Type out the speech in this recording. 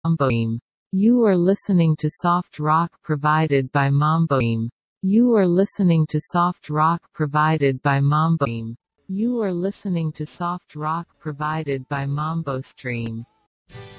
Mamboim. You are listening to soft rock provided by Mamboim. You are listening to soft rock provided by Mamboim. You are listening to soft rock provided by MamboStream.